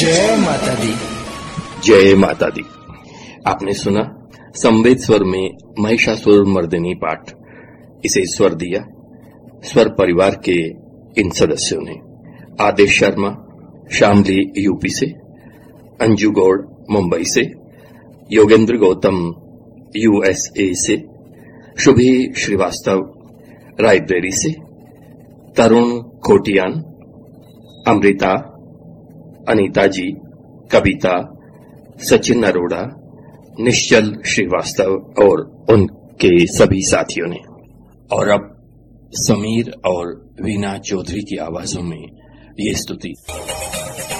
जय माता दी। जय माता दी। आपने सुना संवेद स्वर में महिषासुर मर्दिनी पाठ। इसे स्वर दिया स्वर परिवार के इन सदस्यों ने। आदेश शर्मा शामली यूपी से, अंजू गौड़ मुंबई से, योगेंद्र गौतम यूएसए से, शुभी श्रीवास्तव रायबरेली से, तरुण खोटियान, अमृता, अनीता जी, कविता, सचिन अरोड़ा, निश्चल श्रीवास्तव और उनके सभी साथियों ने। और अब समीर और वीना चौधरी की आवाजों में ये स्तुति।